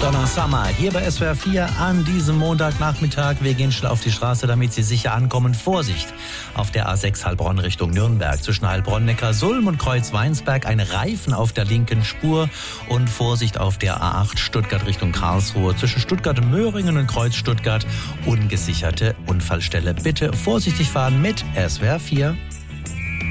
Donna Summer hier bei SWR 4 an diesem Montagnachmittag. Wir gehen schnell auf die Straße, damit Sie sicher ankommen. Vorsicht auf der A6 Heilbronn Richtung Nürnberg. Zwischen Heilbronn, Neckarsulm und Kreuzweinsberg ein Reifen auf der linken Spur. Und Vorsicht auf der A8 Stuttgart Richtung Karlsruhe. Zwischen Stuttgart und Möhringen und Kreuz Stuttgart ungesicherte Unfallstelle. Bitte vorsichtig fahren mit SWR 4.